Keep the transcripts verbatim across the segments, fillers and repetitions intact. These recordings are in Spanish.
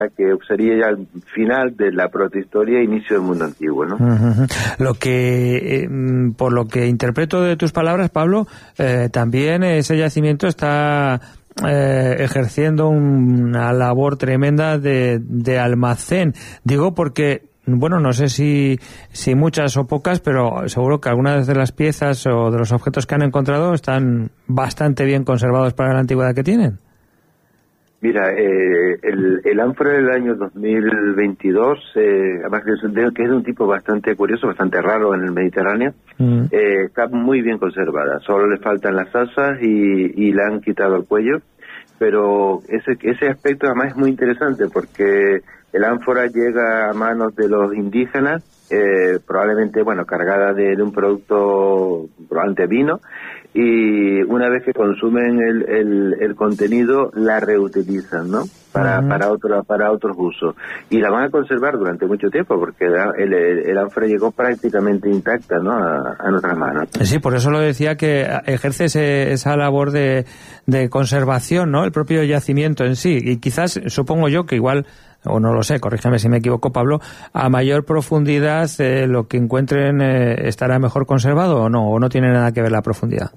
que sería ya el final de la protohistoria e inicio del mundo antiguo, ¿no? Uh-huh. Lo que, eh, por lo que interpreto de tus palabras, Pablo, eh, también ese yacimiento está eh, ejerciendo una labor tremenda de, de almacén. Digo porque, bueno, no sé si, si muchas o pocas, pero seguro que algunas de las piezas o de los objetos que han encontrado están bastante bien conservados para la antigüedad que tienen. Mira, eh, el, el ánfora del año dos mil veintidós, eh, además que es, de, que es de un tipo bastante curioso, bastante raro en el Mediterráneo, mm. eh, está muy bien conservada. Solo le faltan las asas y, y le han quitado el cuello, pero ese, ese aspecto además es muy interesante porque el ánfora llega a manos de los indígenas, eh, probablemente, bueno, cargada de, de un producto, probablemente vino, y una vez que consumen el, el, el contenido la reutilizan, ¿no? Para uh-huh. para otro, para otros usos, y la van a conservar durante mucho tiempo porque el, el, el ánfora llegó prácticamente intacta, ¿no? a, a nuestras manos. Sí, por eso lo decía, que ejerce ese, esa labor de, de conservación, ¿no? El propio yacimiento en sí, y quizás supongo yo que igual, o no lo sé, corrígeme si me equivoco, Pablo, a mayor profundidad eh, lo que encuentren eh, estará mejor conservado, o no, o no tiene nada que ver la profundidad.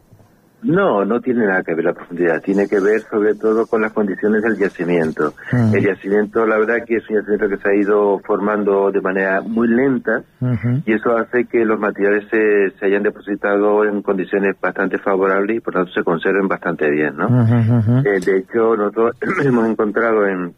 No, no tiene nada que ver la profundidad, tiene que ver sobre todo con las condiciones del yacimiento. Uh-huh. El yacimiento, la verdad que es un yacimiento que se ha ido formando de manera muy lenta, uh-huh. y eso hace que los materiales se, se hayan depositado en condiciones bastante favorables y por tanto se conserven bastante bien, ¿no? Uh-huh. Eh, de hecho, nosotros hemos encontrado en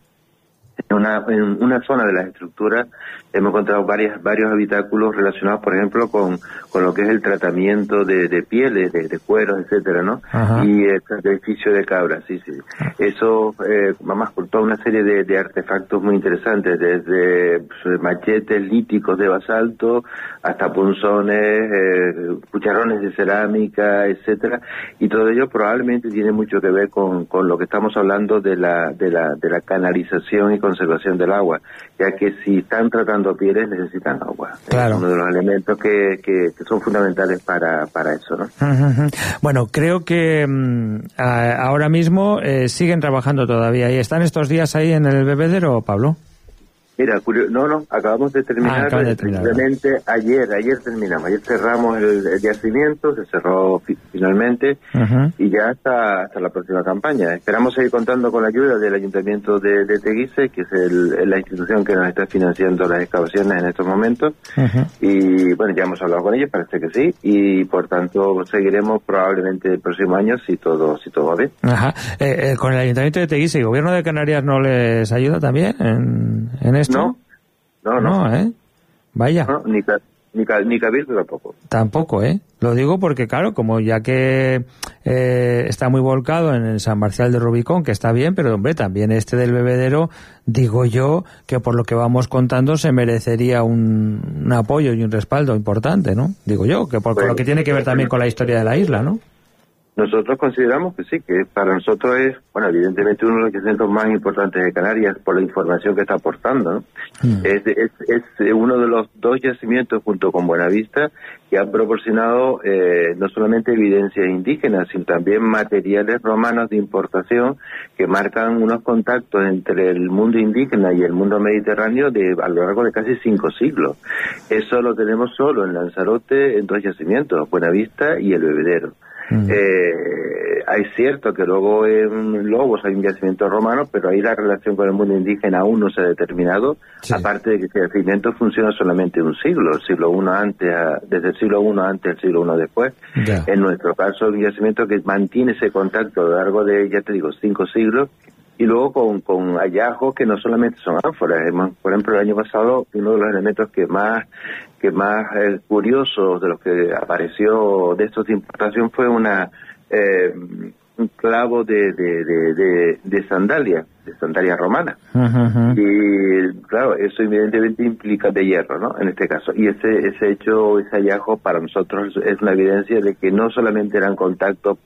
En una, en una zona de las estructuras hemos encontrado varias, varios habitáculos relacionados, por ejemplo, con, con lo que es el tratamiento de, de pieles, de, de cueros, etcétera, ¿no? Ajá. Y el sacrificio de cabras, sí, sí. Eso, eh, vamos, por toda una serie de, de artefactos muy interesantes, desde pues, machetes líticos de basalto hasta punzones, eh, cucharones de cerámica, etcétera, y todo ello probablemente tiene mucho que ver con, con lo que estamos hablando de la, de la, de la canalización y conservación del agua, ya que si están tratando pieles necesitan agua. Claro. Es uno de los elementos que, que, que son fundamentales para, para eso, ¿no? Uh-huh. Bueno, creo que um, a, ahora mismo eh, siguen trabajando todavía y están estos días ahí en el bebedero, Pablo. Mira, curio- no, no, acabamos de terminar, ah, de terminar simplemente ayer, ayer terminamos, ayer cerramos el, el yacimiento, se cerró fi- finalmente, uh-huh. y ya hasta, hasta la próxima campaña. Esperamos seguir contando con la ayuda del Ayuntamiento de, de Teguise, que es el, la institución que nos está financiando las excavaciones en estos momentos, uh-huh. y bueno, ya hemos hablado con ellos, parece que sí, y por tanto seguiremos probablemente el próximo año si todo, si todo va bien. Ajá. Eh, eh, con el Ayuntamiento de Teguise, ¿el Gobierno de Canarias no les ayuda también en, en esto? No, no, no. No, ¿eh? Vaya. No, ni, ni, ni Cabildo tampoco. Tampoco, ¿eh? Lo digo porque, claro, como ya que eh, está muy volcado en el San Marcial de Rubicón, que está bien, pero, hombre, también este del bebedero, digo yo que por lo que vamos contando se merecería un, un apoyo y un respaldo importante, ¿no? Digo yo, que por, bueno, por lo que tiene que ver también con la historia de la isla, ¿no? Nosotros consideramos que sí, que para nosotros es, bueno, evidentemente uno de los yacimientos más importantes de Canarias por la información que está aportando, ¿no? Mm. Es, es, es uno de los dos yacimientos junto con Buenavista que han proporcionado eh, no solamente evidencias indígenas, sino también materiales romanos de importación que marcan unos contactos entre el mundo indígena y el mundo mediterráneo de a lo largo de casi cinco siglos. Eso lo tenemos solo en Lanzarote, en dos yacimientos, Buenavista y el Bebedero. Mm. Eh, es cierto que luego en Lobos hay un yacimiento romano, pero ahí la relación con el mundo indígena aún no se ha determinado, sí. Aparte de que ese yacimiento funciona solamente un siglo, el siglo uno antes, a, desde el siglo uno antes al siglo uno después. Yeah. En nuestro caso, un yacimiento que mantiene ese contacto a lo largo de, ya te digo, cinco siglos, y luego con, con hallazgos que no solamente son ánforas. Por ejemplo, el año pasado, uno de los elementos que más que más eh, curiosos de los que apareció de estos de importación fue una eh, un clavo de de, de, de, de sandalia, de sandalia romana. Uh-huh. Y claro, eso evidentemente implica de hierro, ¿no? En este caso. Y ese ese hecho, ese hallazgo para nosotros es una evidencia de que no solamente eran contactos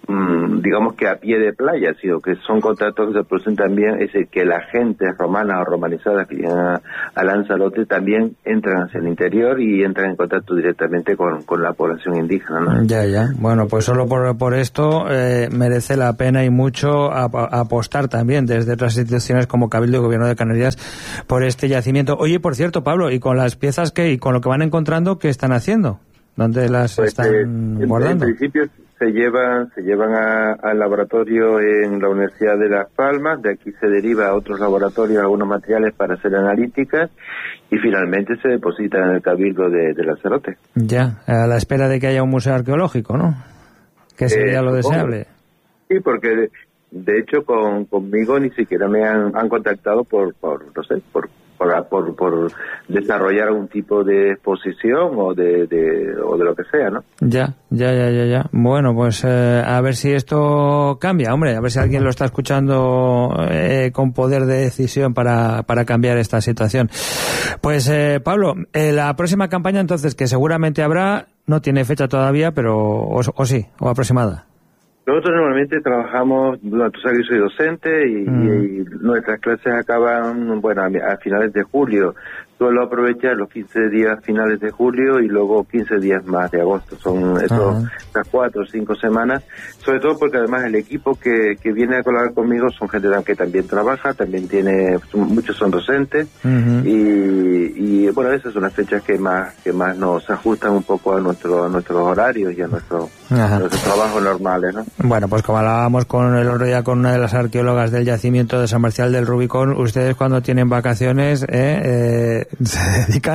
digamos que a pie de playa, sino que son contratos que se producen también, es decir, que la gente romana o romanizada que vienen a, a Lanzarote también entran hacia el interior y entran en contacto directamente con, con la población indígena, ¿no? Ya, ya. Bueno, pues solo por, por esto eh, merece la pena y mucho a, a apostar también desde otras instituciones como Cabildo y Gobierno de Canarias por este yacimiento. Oye, por cierto, Pablo, y con las piezas que y con lo que van encontrando, ¿qué están haciendo? ¿Dónde las pues, están eh, guardando? En principio se llevan se llevan al laboratorio en la Universidad de Las Palmas, de aquí se deriva a otros laboratorios algunos materiales para hacer analíticas y finalmente se depositan en el Cabildo de, de Lanzarote. Ya, a la espera de que haya un museo arqueológico, ¿no? Que sería eh, lo deseable. Sí, porque de, de hecho con conmigo ni siquiera me han, han contactado por, por no sé, por Por, por, por desarrollar algún tipo de exposición o de, de o de lo que sea, ¿no? Ya, ya, ya, ya, ya. Bueno, pues eh, a ver si esto cambia, hombre, a ver si alguien lo está escuchando eh, con poder de decisión para, para cambiar esta situación. Pues, eh, Pablo, eh, la próxima campaña entonces, que seguramente habrá, no tiene fecha todavía, pero o, o sí, o aproximada. Nosotros normalmente trabajamos, bueno, tú sabes que soy docente y, mm. y nuestras clases acaban, bueno, a, a finales de julio. Suelo aprovechar los quince días finales de julio y luego quince días más de agosto. Son esos, estas cuatro o cinco semanas, sobre todo porque además el equipo que, que viene a colaborar conmigo son gente que también trabaja, también tiene, muchos son docentes uh-huh. y, y bueno, esas son las fechas que más que más nos ajustan un poco a, nuestro, a nuestros horarios y a nuestro, a nuestros trabajos normales, ¿no? Bueno, pues como hablábamos con el otro día con una de las arqueólogas del yacimiento de San Marcial del Rubicón, ustedes cuando tienen vacaciones eh, eh, se dedican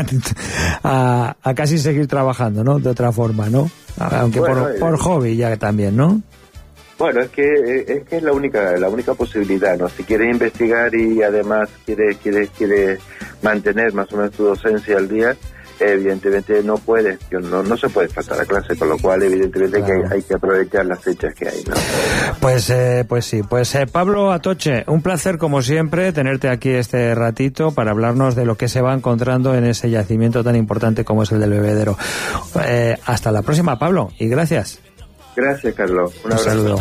a, a casi seguir trabajando, ¿no? De otra forma, ¿no? Aunque bueno, por, eh, por hobby ya también, ¿no? Bueno, es que es que es la única la única posibilidad, ¿no? Si quieres investigar y además quieres quieres quieres mantener más o menos tu docencia al día, evidentemente no puedes, no, no se puede faltar a clase, con lo cual evidentemente claro. que hay, hay que aprovechar las fechas que hay, ¿no? Pues eh, pues sí, pues eh, Pablo Atoche, un placer como siempre tenerte aquí este ratito para hablarnos de lo que se va encontrando en ese yacimiento tan importante como es el del Bebedero. Eh, hasta la próxima, Pablo, y gracias. Gracias, Carlos. Un, un saludo.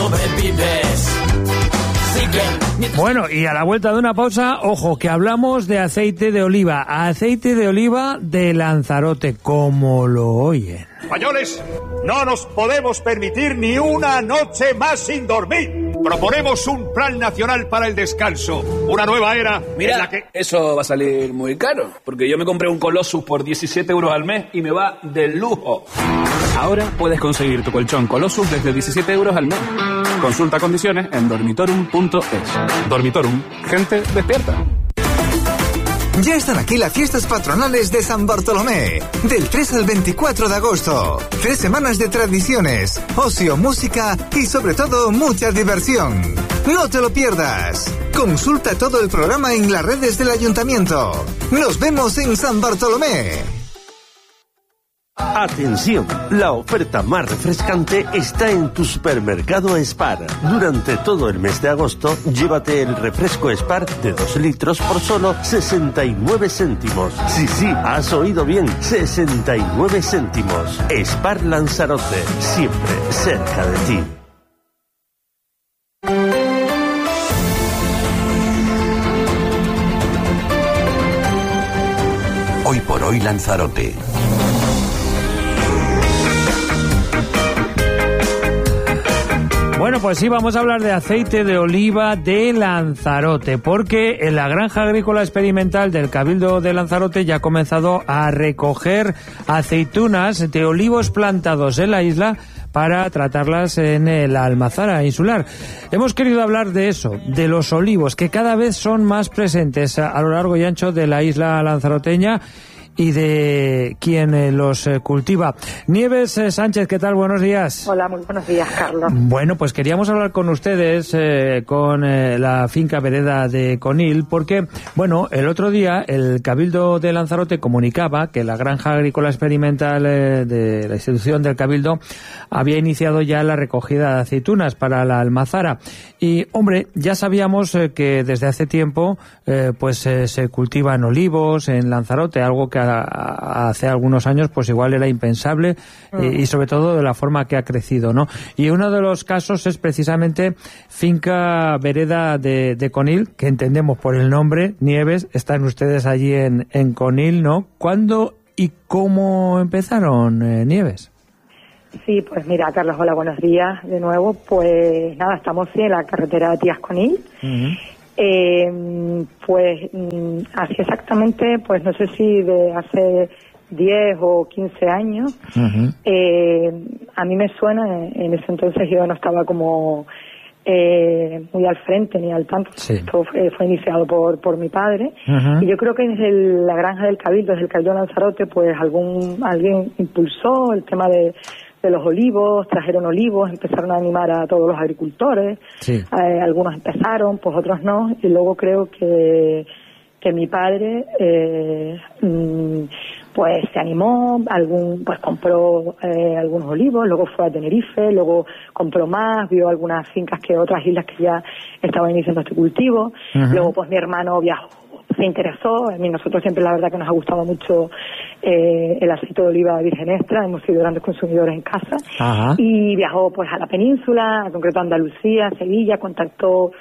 Bueno, y a la vuelta de una pausa, ojo, que hablamos de aceite de oliva, aceite de oliva de Lanzarote, como lo oyen. Españoles, no nos podemos permitir ni una noche más sin dormir. Proponemos un plan nacional para el descanso, una nueva era. Mira, en la que... eso va a salir muy caro, porque yo me compré un Colossus por diecisiete euros al mes y me va de lujo. Ahora puedes conseguir tu colchón Colossus desde diecisiete euros al mes. Consulta condiciones en dormitorum punto es. Dormitorum, gente despierta. Ya están aquí las fiestas patronales de San Bartolomé, del tres al veinticuatro de agosto. Tres semanas de tradiciones, ocio, música y sobre todo mucha diversión. No te lo pierdas. Consulta todo el programa en las redes del ayuntamiento. Nos vemos en San Bartolomé. Atención, la oferta más refrescante está en tu supermercado Spar. Durante todo el mes de agosto, llévate el refresco Spar de dos litros por solo sesenta y nueve céntimos. Sí, sí, has oído bien, sesenta y nueve céntimos. Spar Lanzarote, siempre cerca de ti. Hoy por hoy Lanzarote. Bueno, pues sí, vamos a hablar de aceite de oliva de Lanzarote, porque en la granja agrícola experimental del Cabildo de Lanzarote ya ha comenzado a recoger aceitunas de olivos plantados en la isla para tratarlas en la almazara insular. Hemos querido hablar de eso, de los olivos, que cada vez son más presentes a lo largo y ancho de la isla lanzaroteña y de quien los cultiva. Nieves eh, Sánchez, ¿qué tal? Buenos días. Hola, muy buenos días, Carlos. Bueno, pues queríamos hablar con ustedes, eh, con eh, la finca Vereda de Conil, porque, bueno, el otro día el Cabildo de Lanzarote comunicaba que la granja agrícola experimental eh, de la institución del Cabildo había iniciado ya la recogida de aceitunas para la almazara. Y, hombre, ya sabíamos eh, que desde hace tiempo eh, pues eh, se cultivan olivos en Lanzarote, algo que a a, hace algunos años pues igual era impensable, uh-huh. y, y sobre todo de la forma que ha crecido, ¿no? Y uno de los casos es precisamente Finca Vereda de, de Conil, que entendemos por el nombre, Nieves, están ustedes allí en, en Conil, ¿no? ¿Cuándo y cómo empezaron, eh, Nieves? Sí, pues mira, Carlos, hola, buenos días de nuevo. Pues nada, estamos sí, en la carretera de Tías Conil. Uh-huh. Eh, pues así exactamente, pues no sé si de hace diez o quince años. Uh-huh. eh, a mí me suena, en ese entonces yo no estaba como eh, muy al frente ni al tanto. Sí. Esto fue, fue iniciado por por mi padre. Uh-huh. Y yo creo que desde el, la granja del Cabildo, desde el Cabildo de Lanzarote, pues algún alguien impulsó el tema de de los olivos, trajeron olivos, empezaron a animar a todos los agricultores, sí. eh, algunos empezaron, pues otros no, y luego creo que que mi padre eh, pues se animó, algún pues compró eh, algunos olivos, luego fue a Tenerife, luego compró más, vio algunas fincas que otras islas que ya estaban iniciando este cultivo, uh-huh. luego pues mi hermano viajó, se interesó, a mí nosotros siempre la verdad que nos ha gustado mucho eh, el aceite de oliva virgen extra, hemos sido grandes consumidores en casa. Ajá. Y viajó pues a la península, en concreto a Andalucía, a Sevilla, contactó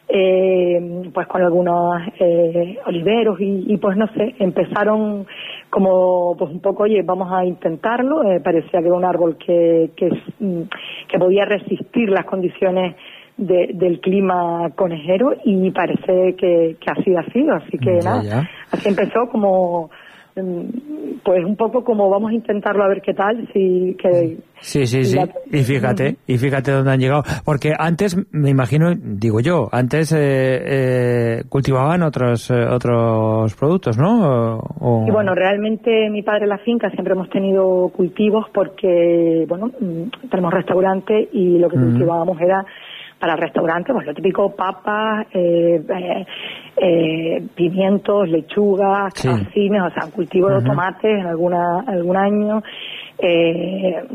eh, pues con algunos eh, oliveros y, y pues no sé, empezaron como pues un poco, oye, vamos a intentarlo, eh, parecía que era un árbol que, que, que podía resistir las condiciones De, del clima conejero y parece que, que así ha sido, así que ya, nada, ya. Así empezó como pues un poco como vamos a intentarlo a ver qué tal, si que sí, sí, sí, la... y fíjate, y fíjate dónde han llegado, porque antes, me imagino, digo yo, antes eh, eh, cultivaban otros eh, otros productos, ¿no? O... Y bueno, realmente mi padre en la finca siempre hemos tenido cultivos porque, bueno, tenemos restaurante y lo que uh-huh. cultivábamos era para el restaurante, pues lo típico, papas, eh, eh, eh, pimientos, lechugas, sí. calcines, o sea, cultivo uh-huh. de tomates en alguna algún año, eh,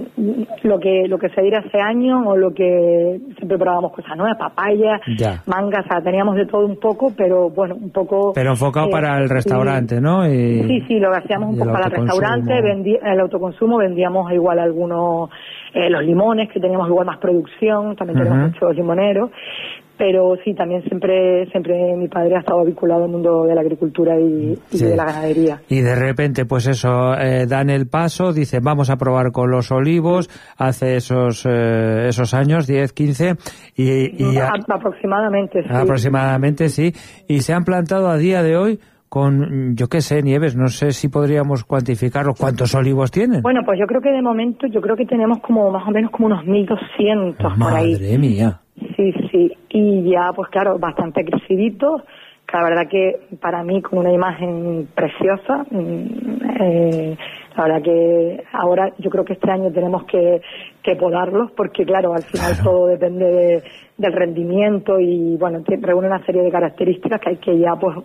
lo que lo que se diera hace años o lo que siempre probábamos cosas nuevas, papaya, ya. mangas, o sea, teníamos de todo un poco, pero bueno, un poco... Pero enfocado eh, para el restaurante, y, ¿no? Y, sí, sí, lo hacíamos un poco para el restaurante, vendí, el autoconsumo, vendíamos igual algunos... Eh, los limones, que teníamos igual más producción, también uh-huh. tenemos muchos limoneros, pero sí, también siempre siempre mi padre ha estado vinculado al mundo de la agricultura y, y sí. de la ganadería. Y de repente, pues eso, eh, dan el paso, dicen, vamos a probar con los olivos, hace esos eh, esos años, diez, quince, y... y a, aproximadamente, sí. Aproximadamente, sí, y se han plantado a día de hoy con, yo qué sé, Nieves, no sé si podríamos cuantificarlo. ¿Cuántos olivos tienen? Bueno, pues yo creo que de momento, yo creo que tenemos como más o menos como unos mil doscientos por ahí. Madre mía. Sí, sí, y ya, pues claro, bastante creciditos. La verdad que para mí con una imagen preciosa. Eh, la verdad que ahora yo creo que este año tenemos que, que podarlos porque, claro, al final claro. todo depende de, del rendimiento y, bueno, reúne una serie de características que hay que ya, pues,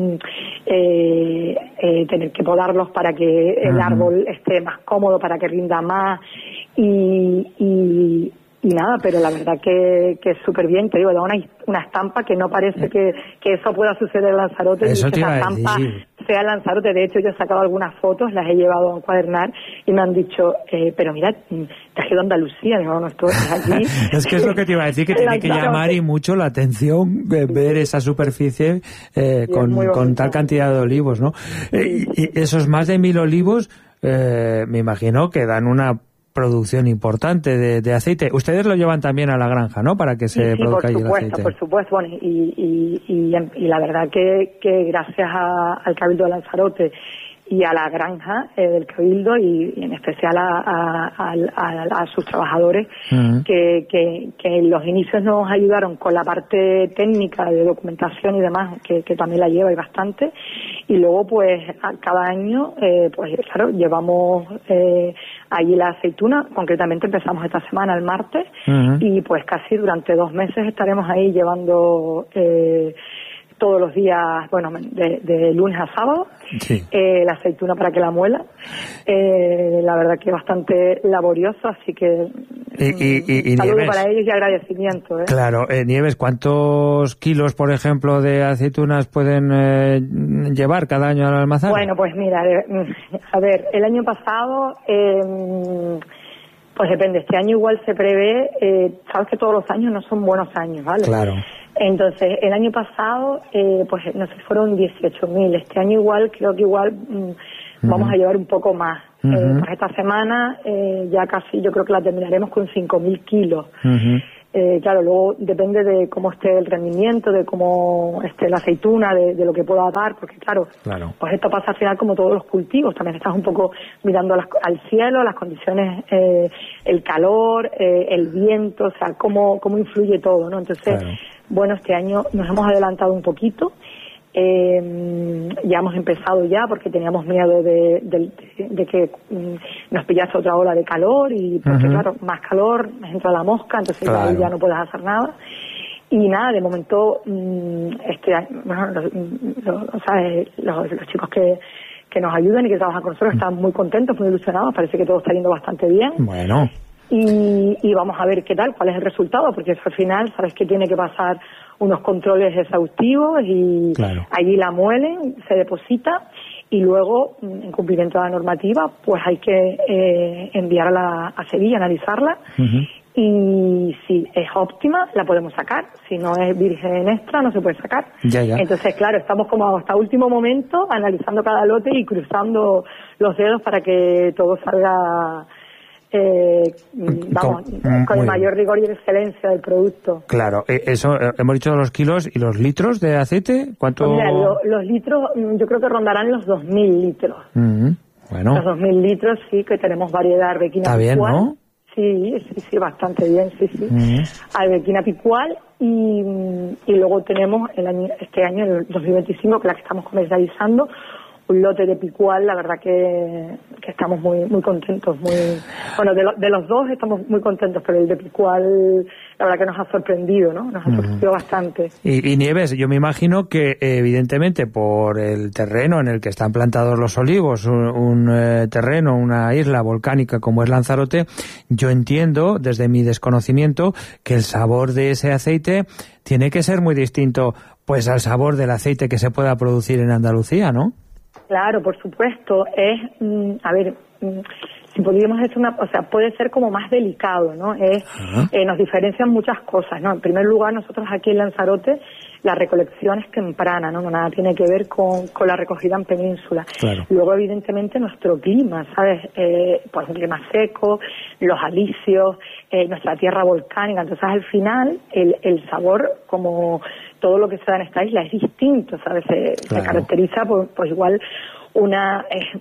Eh, eh, tener que podarlos para que el uh-huh. árbol esté más cómodo, para que rinda más y, y, y nada, pero la verdad que, que es súper bien, te digo, da una, una estampa que no parece que, que eso pueda suceder en Lanzarote, eso y que esa estampa sea Lanzarote. De hecho, yo he sacado algunas fotos, las he llevado a encuadernar y me han dicho, eh, pero mira, te has ido a Andalucía, digo, no estoy aquí. Es que es lo que te iba a decir, que tiene que llamar y mucho la atención eh, ver esa superficie eh, con, con tal cantidad de olivos, ¿no? Eh, y esos más de mil olivos, eh, me imagino que dan una producción importante de, de aceite. Ustedes lo llevan también a la granja, ¿no? Para que se sí, sí, produzca por ahí el aceite. Por supuesto, por supuesto. Bueno, y, y, y, y la verdad que, que gracias a, al Cabildo de Lanzarote y a la granja eh, del Cabildo y, y en especial a, a, a, a, a sus trabajadores uh-huh. que, que, que en los inicios nos ayudaron con la parte técnica de documentación y demás, que, que también la lleva y bastante, y luego pues a cada año eh, pues claro, llevamos eh, allí la aceituna, concretamente empezamos esta semana el martes uh-huh. y pues casi durante dos meses estaremos ahí llevando eh, todos los días, bueno, de, de lunes a sábado, sí. eh, la aceituna para que la muela. Eh, la verdad que es bastante laborioso, así que Y, y, y, y saludo Nieves, para ellos y agradecimiento. ¿eh? Claro, eh, Nieves, ¿cuántos kilos, por ejemplo, de aceitunas pueden eh, llevar cada año al almazar? Bueno, pues mira, a ver, el año pasado, eh, pues depende, este año igual se prevé, eh, sabes que todos los años no son buenos años, ¿vale? Claro. Entonces, el año pasado, eh, pues no sé, fueron dieciocho mil. Este año igual, creo que igual mm, vamos uh-huh. a llevar un poco más. Uh-huh. Eh, pues esta semana eh, ya casi, yo creo que la terminaremos con cinco mil kilos. Uh-huh. Eh, claro, luego depende de cómo esté el rendimiento, de cómo esté la aceituna, de, de lo que pueda dar, porque claro, claro, pues esto pasa al final como todos los cultivos, también estás un poco mirando las, al cielo, las condiciones, eh, el calor, eh, el viento, o sea, cómo, cómo influye todo, ¿no? Entonces, claro. bueno, este año nos hemos adelantado un poquito. Eh, ya hemos empezado ya porque teníamos miedo de, de, de que mm, nos pillase otra ola de calor y porque uh-huh. claro, más calor, entra la mosca, entonces claro. ya, ya no puedes hacer nada. Y nada, de momento, mm, este bueno, los, los, o sea, los, los chicos que, que nos ayudan y que trabajan con nosotros están muy contentos, muy ilusionados, parece que todo está yendo bastante bien. Bueno. Y, y vamos a ver qué tal, cuál es el resultado, porque eso al final sabes que tiene que pasar unos controles exhaustivos y claro. allí la muelen, se deposita y luego, en cumplimiento de la normativa, pues hay que eh, enviarla a Sevilla, analizarla uh-huh. y si es óptima la podemos sacar, si no es virgen extra no se puede sacar. Ya, ya. Entonces, claro, estamos como hasta último momento analizando cada lote y cruzando los dedos para que todo salga... Eh, vamos, con, con el mayor rigor y excelencia del producto. Claro, eso, hemos dicho los kilos y los litros de aceite, ¿cuánto? Pues mira, lo, los litros, yo creo que rondarán los dos mil litros. Uh-huh. Bueno. Los dos mil litros, sí, que tenemos variedad arbequina Está bien, picual. ¿no? Sí, sí, sí, bastante bien, sí, sí. Uh-huh. Arbequina picual y, y luego tenemos el año, este año, el dos mil veinticinco, que es la que estamos comercializando, un lote de picual, la verdad que, que estamos muy muy contentos, muy bueno, de, lo, de los dos estamos muy contentos, pero el de picual la verdad que nos ha sorprendido, ¿no? Nos ha sorprendido uh-huh. bastante. Y, y Nieves, yo me imagino que evidentemente por el terreno en el que están plantados los olivos, un, un eh, terreno, una isla volcánica como es Lanzarote, yo entiendo desde mi desconocimiento que el sabor de ese aceite tiene que ser muy distinto pues al sabor del aceite que se pueda producir en Andalucía, ¿no? Claro, por supuesto. Es, mm, a ver, mm, si podríamos decir una, o sea, puede ser como más delicado, ¿no? Es, uh-huh. eh, nos diferencian muchas cosas, ¿no? En primer lugar, nosotros aquí en Lanzarote, la recolección es temprana, ¿no? Nada tiene que ver con, con la recogida en península. Claro. Luego, evidentemente, nuestro clima, ¿sabes? Eh, pues un clima seco, los alisios, eh, nuestra tierra volcánica. Entonces, al final, el, el sabor, como todo lo que se da en esta isla, es distinto, ¿sabes? Se, claro. se caracteriza por, pues igual una eh,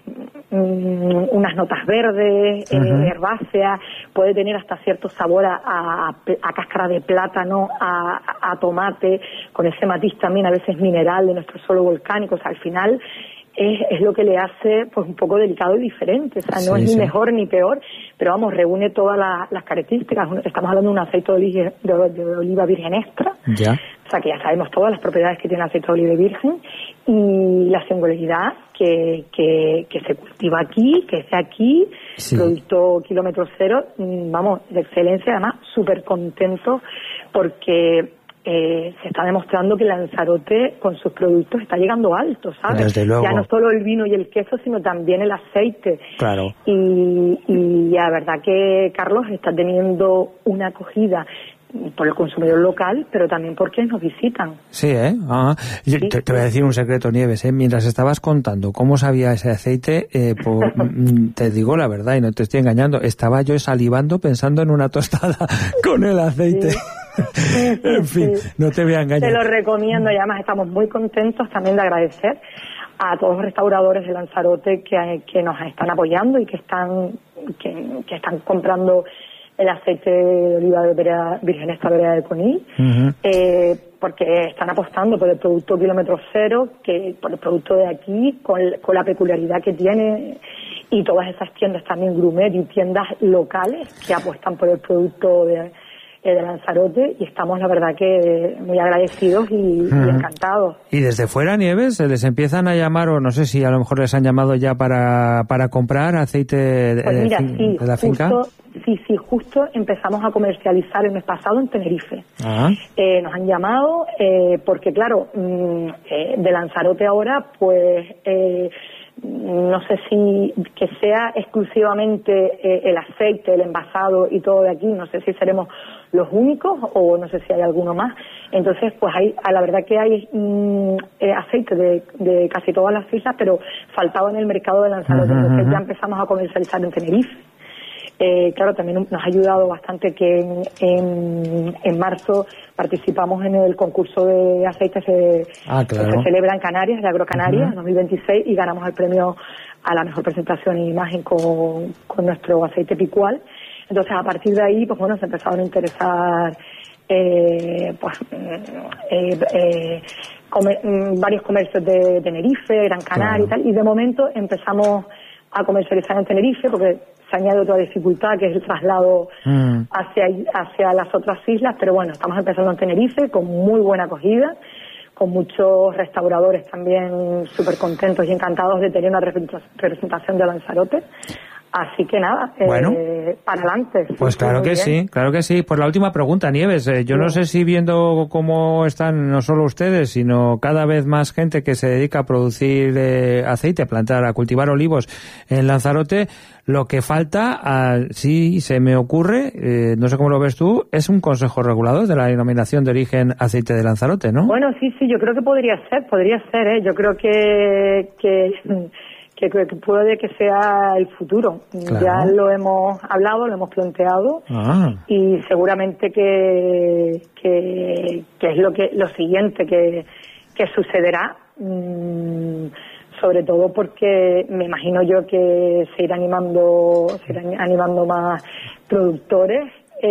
mm, unas notas verdes, uh-huh. eh, herbáceas, puede tener hasta cierto sabor a, a, a cáscara de plátano, a, a tomate, con ese matiz también a veces mineral de nuestro suelo volcánico. O sea, al final es, es lo que le hace pues un poco delicado y diferente. O sea, no sí, es ni sí. mejor ni peor, pero vamos, reúne todas la, las características. Estamos hablando de un aceite de oliva, de, de oliva virgen extra. Ya. O sea, que ya sabemos todas las propiedades que tiene el aceite de oliva virgen y la singularidad que, que, que se cultiva aquí, que es de aquí, sí. producto kilómetro cero, vamos, de excelencia, además súper contento porque eh, se está demostrando que Lanzarote con sus productos está llegando alto, ¿sabes? Desde luego. Ya no solo el vino y el queso, sino también el aceite. Claro. Y, y la verdad que Carlos está teniendo una acogida por el consumidor local, pero también porque nos visitan. Sí, ¿eh? Ah, sí. Te, te voy a decir un secreto, Nieves, ¿eh? Mientras estabas contando cómo sabía ese aceite, eh, por, te digo la verdad y no te estoy engañando, estaba yo salivando pensando en una tostada con el aceite. Sí. Sí, sí, en fin, sí. No te voy a engañar. Te lo recomiendo y además estamos muy contentos también de agradecer a todos los restauradores de Lanzarote que, que nos están apoyando y que están, que, que están comprando el aceite de oliva de vereda, virgen extra vereda de Conil, uh-huh. eh, porque están apostando por el producto kilómetro cero, que por el producto de aquí, con, con la peculiaridad que tiene, y todas esas tiendas también gourmet y tiendas locales que apuestan por el producto de, de Lanzarote, y estamos la verdad que muy agradecidos y, mm. y encantados. Y desde fuera, Nieves, les empiezan a llamar, o no sé si a lo mejor les han llamado ya para, para comprar aceite de, pues mira, de, sí, de la finca. Justo, sí, sí, justo empezamos a comercializar el mes pasado en Tenerife. Ah. Eh, nos han llamado eh, porque, claro, mmm, eh, de Lanzarote ahora, pues... Eh, no sé si que sea exclusivamente eh, el aceite, el envasado y todo de aquí, no sé si seremos los únicos o no sé si hay alguno más. Entonces, pues hay, a la verdad que hay mm, eh, aceite de, de casi todas las islas, pero faltaba en el mercado de Lanzarote. Uh-huh, Entonces uh-huh. ya empezamos a comercializar en Tenerife. Eh, claro, también nos ha ayudado bastante que en, en, en marzo participamos en el concurso de aceites de, ah, claro. que se celebra en Canarias, de Agrocanarias, uh-huh. dos mil veintiséis, y ganamos el premio a la mejor presentación e imagen con, con nuestro aceite picual. Entonces, a partir de ahí, pues bueno, se empezaron a interesar eh, pues eh, eh, comer, varios comercios de Tenerife, Gran Canaria claro. y tal, y de momento empezamos a comercializar en Tenerife porque se añade otra dificultad que es el traslado mm. hacia hacia las otras islas, pero bueno, estamos empezando en Tenerife con muy buena acogida, con muchos restauradores también súper contentos y encantados de tener una representación de Lanzarote. Así que nada, bueno, eh, para adelante. Pues claro que sí, claro que sí. Pues la última pregunta, Nieves. Eh, yo sí. no sé si viendo cómo están no solo ustedes, sino cada vez más gente que se dedica a producir eh, aceite, a plantar, a cultivar olivos en Lanzarote, lo que falta, a, si se me ocurre, eh, no sé cómo lo ves tú, es un consejo regulador de la denominación de origen aceite de Lanzarote, ¿no? Bueno, sí, sí, yo creo que podría ser, podría ser, ¿eh? Yo creo que... que Que, que puede que sea el futuro. Claro. Ya lo hemos hablado, lo hemos planteado ah. y seguramente que, que, que es lo que lo siguiente que, que sucederá, mm, sobre todo porque me imagino yo que se irán animando, se irán animando más productores.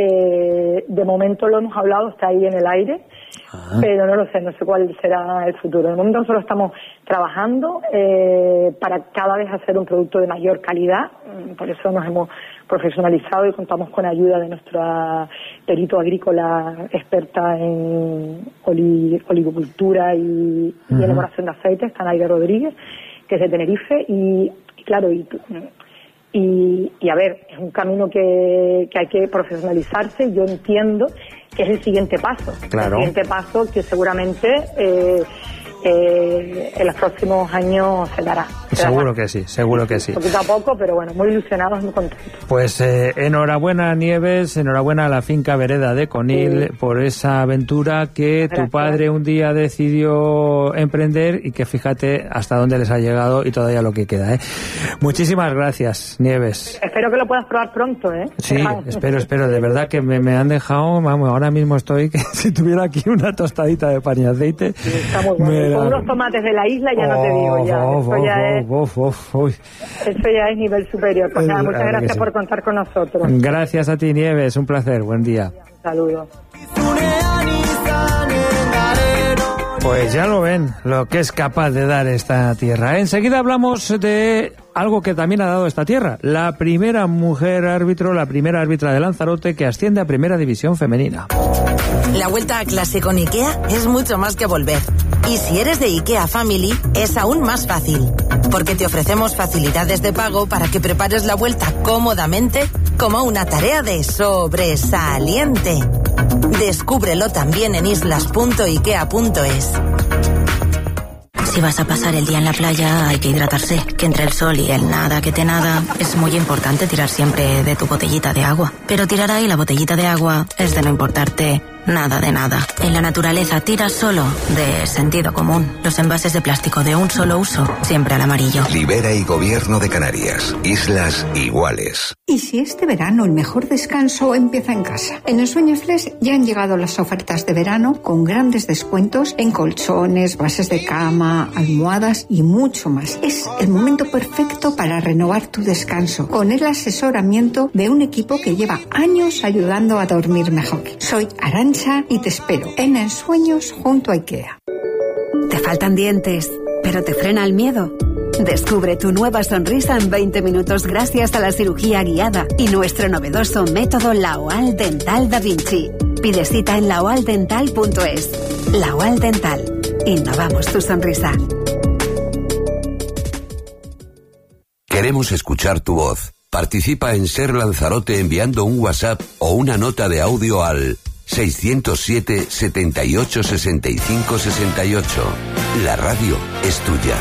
Eh, de momento lo hemos hablado, está ahí en el aire, ah. pero no lo sé, no sé cuál será el futuro. De momento nosotros estamos trabajando eh, para cada vez hacer un producto de mayor calidad, por eso nos hemos profesionalizado y contamos con ayuda de nuestra perito agrícola experta en oli, oligocultura y, uh-huh. y elaboración de aceites, Tanaide Rodríguez, que es de Tenerife, y, y claro, y Y, y a ver, es un camino que, que hay que profesionalizarse. Yo entiendo que es el siguiente paso. Claro. El siguiente paso que seguramente eh, eh, en los próximos años se dará. Se seguro dará. que sí, seguro que sí. Poquito a poco, pero bueno, muy ilusionados, muy contentos. Pues eh, enhorabuena, Nieves, enhorabuena a la finca Vereda de Conil sí. por esa aventura que Gracias. Tu padre un día decidió emprender y que fíjate hasta dónde les ha llegado y todavía lo que queda, ¿eh? Muchísimas gracias, Nieves. Espero que lo puedas probar pronto, ¿eh? Sí, espero, espero, de verdad que me, me han dejado, vamos, ahora mismo estoy que si tuviera aquí una tostadita de pan y aceite. Sí, está muy bueno. Con unos tomates de la isla ya oh, no te digo ya. Oh, Esto ya oh, es... Oh, oh, oh, Eso ya es nivel superior. Pues nada, muchas gracias sí. por contar con nosotros. Gracias a ti, Nieves. Un placer. Buen día. Un saludo. Pues ya lo ven, lo que es capaz de dar esta tierra. Enseguida hablamos de algo que también ha dado esta tierra. La primera mujer árbitro, la primera árbitra de Lanzarote que asciende a Primera División Femenina. La vuelta a clase con IKEA es mucho más que volver. Y si eres de IKEA Family, es aún más fácil. Porque te ofrecemos facilidades de pago para que prepares la vuelta cómodamente como una tarea de sobresaliente. Descúbrelo también en islas punto ikea punto es. Si vas a pasar el día en la playa, hay que hidratarse. Que entre el sol y el nada que te nada, es muy importante tirar siempre de tu botellita de agua. Pero tirar ahí la botellita de agua es de no importarte nada de nada. En la naturaleza tira solo de sentido común. Los envases de plástico de un solo uso, siempre al amarillo. Libera y Gobierno de Canarias. Islas iguales. ¿Y si este verano el mejor descanso empieza en casa? En el Sueño Flex ya han llegado las ofertas de verano con grandes descuentos en colchones, bases de cama, almohadas y mucho más. Es el momento perfecto para renovar tu descanso con el asesoramiento de un equipo que lleva años ayudando a dormir mejor. Soy Arantxa y te espero en Ensueños junto a IKEA. ¿Te faltan dientes, pero te frena el miedo? Descubre tu nueva sonrisa en veinte minutos gracias a la cirugía guiada y nuestro novedoso método Laoal Dental Da Vinci. Pide cita en laoaldental punto es. Laoal Dental. Innovamos tu sonrisa. Queremos escuchar tu voz. Participa en Ser Lanzarote enviando un WhatsApp o una nota de audio al seiscientos siete, setenta y ocho, sesenta y cinco, sesenta y ocho. La radio es tuya.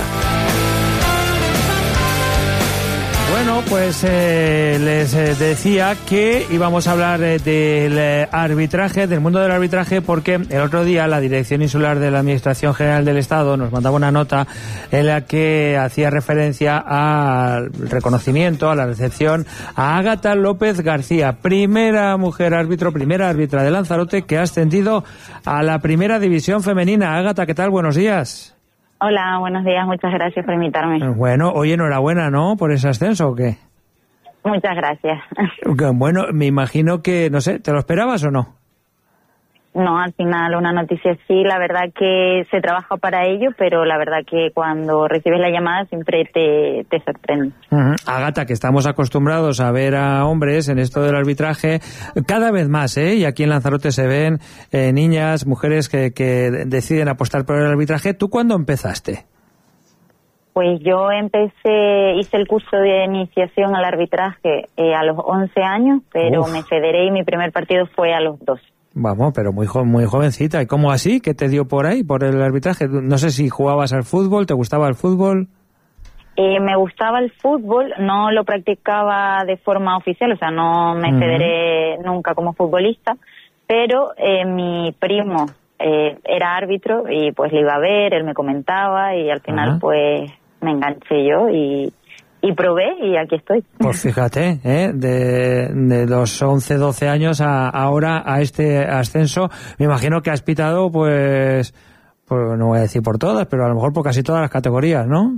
Bueno, pues eh, les eh, decía que íbamos a hablar eh, del eh, arbitraje, del mundo del arbitraje, porque el otro día la Dirección Insular de la Administración General del Estado nos mandaba una nota en la que hacía referencia al reconocimiento, a la recepción a Ágata López García, primera mujer árbitro, primera árbitra de Lanzarote que ha ascendido a la primera división femenina. Ágata, ¿qué tal? Buenos días. Hola, buenos días, muchas gracias por invitarme. Bueno, oye, enhorabuena, ¿no? ¿Por ese ascenso o qué? Muchas gracias. Bueno, me imagino que, no sé, ¿te lo esperabas o no? No, al final una noticia sí, la verdad que se trabaja para ello, pero la verdad que cuando recibes la llamada siempre te, te sorprende. Uh-huh. Ágata, que estamos acostumbrados a ver a hombres en esto del arbitraje, cada vez más, ¿eh? Y aquí en Lanzarote se ven eh, niñas, mujeres que, que deciden apostar por el arbitraje. ¿Tú cuándo empezaste? Pues yo empecé, hice el curso de iniciación al arbitraje eh, a los once años, pero Uf. me federé y mi primer partido fue a los doce. Vamos, pero muy jo- muy jovencita. ¿Y cómo así? ¿Qué te dio por ahí, por el arbitraje? No sé si jugabas al fútbol, ¿te gustaba el fútbol? Eh, me gustaba el fútbol, no lo practicaba de forma oficial, o sea, no me uh-huh. federé nunca como futbolista, pero eh, mi primo eh, era árbitro y pues le iba a ver, él me comentaba y al final uh-huh. pues me enganché yo y... Y probé y aquí estoy. Pues fíjate, ¿eh? de, de los once, doce años a ahora a este ascenso, me imagino que has pitado, pues, pues no voy a decir por todas, pero a lo mejor por casi todas las categorías, ¿no?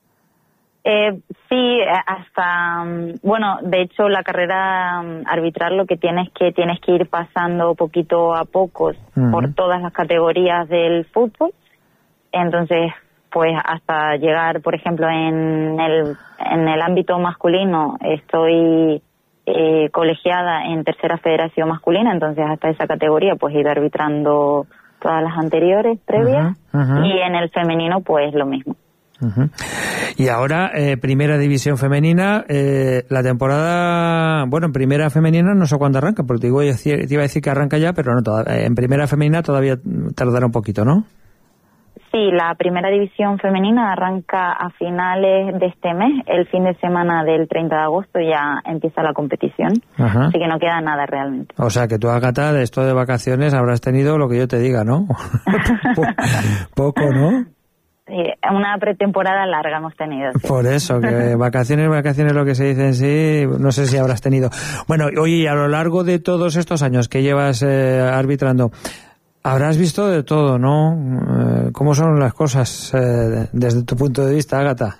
Eh, sí, hasta, bueno, de hecho la carrera arbitral lo que tienes que tienes que ir pasando poquito a poco uh-huh. por todas las categorías del fútbol, entonces pues hasta llegar, por ejemplo, en el en el ámbito masculino estoy eh, colegiada en tercera federación masculina, entonces hasta esa categoría pues he ido arbitrando todas las anteriores previas uh-huh, uh-huh. y en el femenino pues lo mismo. Uh-huh. Y ahora, eh, primera división femenina, eh, la temporada, bueno, en primera femenina no sé cuándo arranca, porque te iba a decir, te iba a decir que arranca ya, pero no, toda, en primera femenina todavía tardará un poquito, ¿no? Sí, la primera división femenina arranca a finales de este mes, el fin de semana del treinta de agosto ya empieza la competición, Ajá. así que no queda nada realmente. O sea que tú, Ágata, de esto de vacaciones habrás tenido lo que yo te diga, ¿no? Poco, ¿no? Sí, una pretemporada larga hemos tenido. Sí. Por eso, que vacaciones, vacaciones lo que se dice en sí, no sé si habrás tenido. Bueno, oye, a lo largo de todos estos años que llevas eh, arbitrando, habrás visto de todo, ¿no? Eh, ¿Cómo son las cosas eh, desde tu punto de vista, Ágata?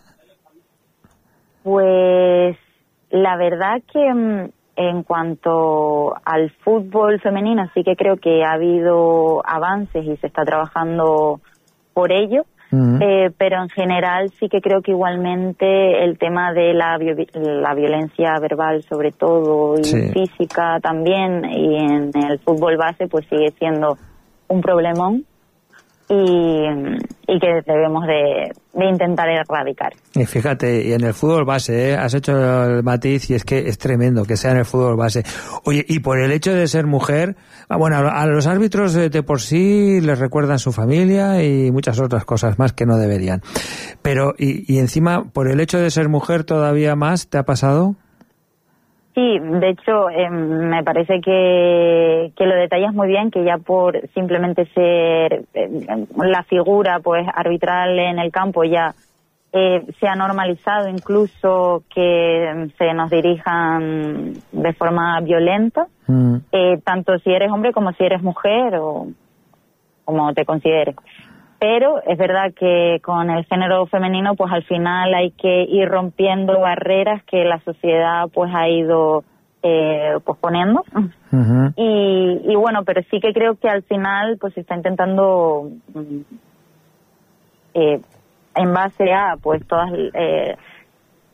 Pues la verdad que en cuanto al fútbol femenino sí que creo que ha habido avances y se está trabajando por ello, uh-huh. eh, pero en general sí que creo que igualmente el tema de la, vi- la violencia verbal sobre todo y sí. física también y en el fútbol base pues sigue siendo un problemón y, y que debemos de, de intentar erradicar. Y fíjate, y en el fútbol base, ¿eh? Has hecho el matiz y es que es tremendo que sea en el fútbol base. Oye, y por el hecho de ser mujer, bueno, a los árbitros de, de por sí les recuerdan su familia y muchas otras cosas más que no deberían. Pero, y, y encima, por el hecho de ser mujer todavía más, ¿te ha pasado? Sí, de hecho, eh, me parece que, que lo detallas muy bien, que ya por simplemente ser eh, la figura pues arbitral en el campo ya eh, se ha normalizado incluso que se nos dirijan de forma violenta, mm. eh, tanto si eres hombre como si eres mujer o como te consideres. Pero es verdad que con el género femenino pues al final hay que ir rompiendo barreras que la sociedad pues ha ido eh, pues poniendo. Uh-huh. y, y bueno, pero sí que creo que al final pues se está intentando eh, en base a pues todas eh,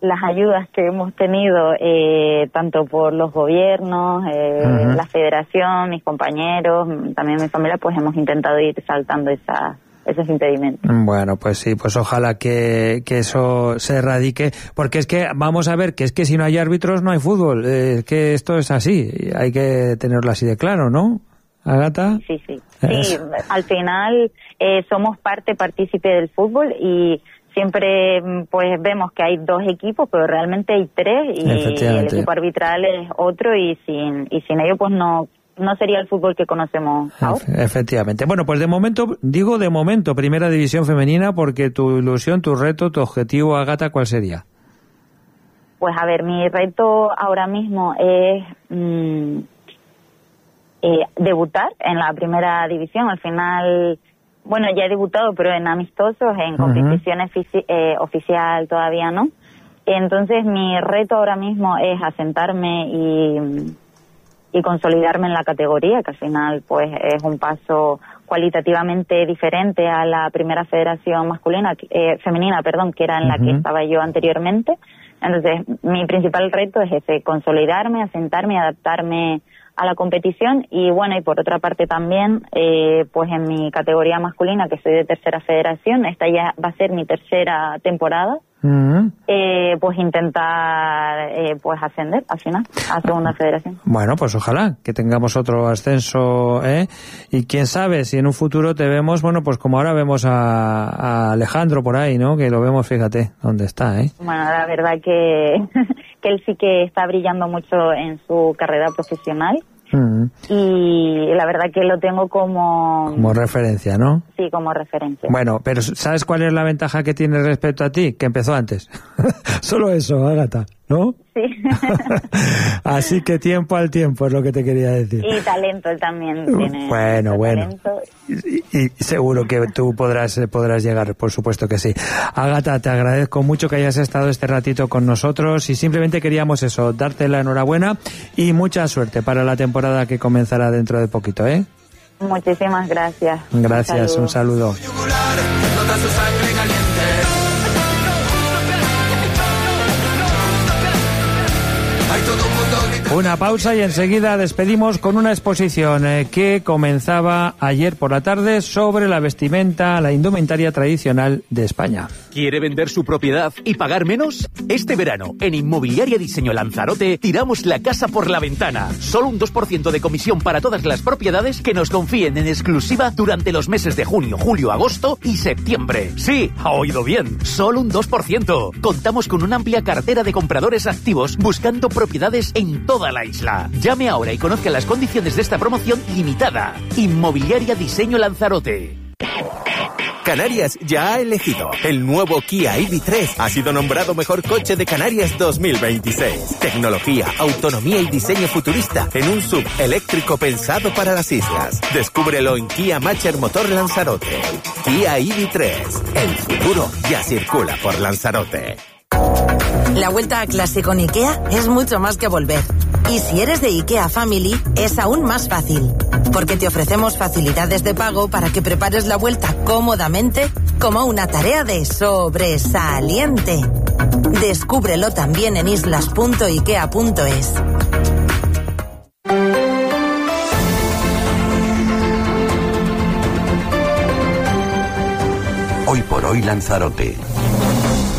las ayudas que hemos tenido, eh, tanto por los gobiernos, eh, uh-huh. la federación, mis compañeros, también mi familia, pues hemos intentado ir saltando esa, esos impedimentos. Bueno, pues sí, pues ojalá que, que eso se erradique, porque es que, vamos a ver, que es que si no hay árbitros no hay fútbol, es eh, que esto es así, hay que tenerlo así de claro, ¿no, Ágata? Sí, sí, sí, al final eh, somos parte partícipe del fútbol y siempre pues vemos que hay dos equipos, pero realmente hay tres y el equipo arbitral es otro y sin y sin ello pues no no sería el fútbol que conocemos ahora. Efectivamente. Bueno, pues de momento, digo de momento, Primera División Femenina, porque tu ilusión, tu reto, tu objetivo, Ágata, ¿cuál sería? Pues a ver, mi reto ahora mismo es mmm, eh, debutar en la Primera División. Al final... Bueno, ya he debutado, pero en amistosos, en competiciones uh-huh. eh, oficial todavía no. Entonces, mi reto ahora mismo es asentarme y, y consolidarme en la categoría, que al final pues es un paso cualitativamente diferente a la primera federación masculina, eh, femenina, perdón, que era en la uh-huh. que estaba yo anteriormente. Entonces, mi principal reto es ese, consolidarme, asentarme y adaptarme a la competición y bueno, y por otra parte también, eh, pues en mi categoría masculina, que soy de tercera federación, esta ya va a ser mi tercera temporada, uh-huh. eh, pues intentar eh, pues ascender al final a segunda federación. Bueno, pues ojalá que tengamos otro ascenso, ¿eh? Y quién sabe si en un futuro te vemos, bueno, pues como ahora vemos a, a Alejandro por ahí, ¿no? Que lo vemos, fíjate, dónde está, ¿eh? Bueno, la verdad que, que él sí que está brillando mucho en su carrera profesional. Uh-huh. Y la verdad que lo tengo como... Como referencia, ¿no? Sí, como referencia. Bueno, pero ¿sabes cuál es la ventaja que tiene respecto a ti? Que empezó antes. Solo eso, Ágata, ¿no? Sí. Así que tiempo al tiempo es lo que te quería decir. Y talento él también tiene. Bueno, bueno. Y, y seguro que tú podrás podrás llegar, por supuesto que sí. Ágata, te agradezco mucho que hayas estado este ratito con nosotros y simplemente queríamos eso, darte la enhorabuena y mucha suerte para la temporada que comenzará dentro de poquito, ¿eh? Muchísimas gracias. Gracias, un saludo. Un saludo. Una pausa y enseguida despedimos con una exposición eh, que comenzaba ayer por la tarde sobre la vestimenta, la indumentaria tradicional de España. ¿Quiere vender su propiedad y pagar menos? Este verano, en Inmobiliaria Diseño Lanzarote, tiramos la casa por la ventana. Solo un dos por ciento de comisión para todas las propiedades que nos confíen en exclusiva durante los meses de junio, julio, agosto y septiembre. Sí, ha oído bien, solo un dos por ciento. Contamos con una amplia cartera de compradores activos buscando propiedades en toda la isla. Llame ahora y conozca las condiciones de esta promoción limitada. Inmobiliaria Diseño Lanzarote. Canarias ya ha elegido. El nuevo Kia E V tres ha sido nombrado mejor coche de Canarias dos mil veintiséis. Tecnología, autonomía y diseño futurista en un sub eléctrico pensado para las islas. Descúbrelo en Kia Macher Motor Lanzarote. Kia E V tres. El futuro ya circula por Lanzarote. La vuelta a clase con IKEA es mucho más que volver. Y si eres de IKEA Family, es aún más fácil. Porque te ofrecemos facilidades de pago para que prepares la vuelta cómodamente como una tarea de sobresaliente. Descúbrelo también en islas punto ikea punto es. Hoy por hoy Lanzarote.